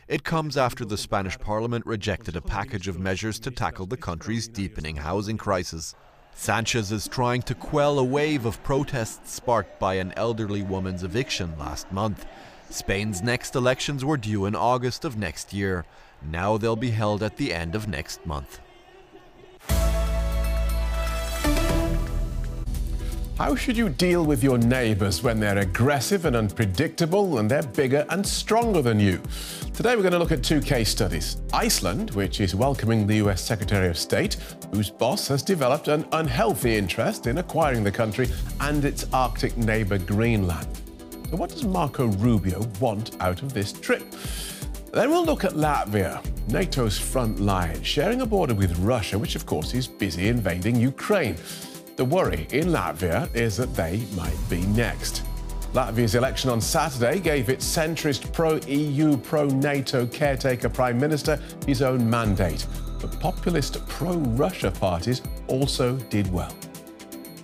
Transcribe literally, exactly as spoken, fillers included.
It comes after the Spanish Parliament rejected a package of measures to tackle the country's deepening housing crisis. Sanchez is trying to quell a wave of protests sparked by an elderly woman's eviction last month. Spain's next elections were due in August of next year. Now they'll be held at the end of next month. How should you deal with your neighbours when they're aggressive and unpredictable and they're bigger and stronger than you? Today we're going to look at two case studies. Iceland, which is welcoming the U S Secretary of State, whose boss has developed an unhealthy interest in acquiring the country, and its Arctic neighbour Greenland. So what does Marco Rubio want out of this trip? Then we'll look at Latvia, NATO's front line, sharing a border with Russia, which of course is busy invading Ukraine. The worry in Latvia is that they might be next. Latvia's election on Saturday gave its centrist pro-E U, pro-NATO caretaker Prime Minister his own mandate. But populist pro-Russia parties also did well.